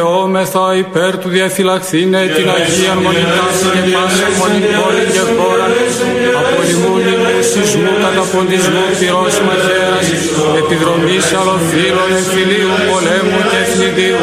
Όμεθα υπέρ του διαφυλαχθήνε την Αγίαν Μονιτάση και πάση μονή πόλη και χώρα, απολυμούν ημούς σεισμού, καταποντισμού, πυρός μαχαίρας, επιδρομής αλλοφύλων, εμφυλίου, πολέμου και εθνιδίου.